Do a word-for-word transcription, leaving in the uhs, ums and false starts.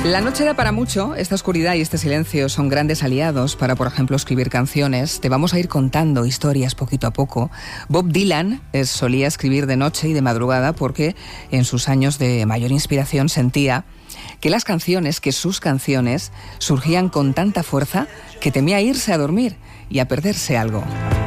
La noche da para mucho, esta oscuridad y este silencio son grandes aliados para, por ejemplo, escribir canciones. Te vamos a ir contando historias poquito a poco. Bob Dylan es, solía escribir de noche y de madrugada porque en sus años de mayor inspiración sentía que las canciones, que sus canciones, surgían con tanta fuerza que temía irse a dormir y a perderse algo.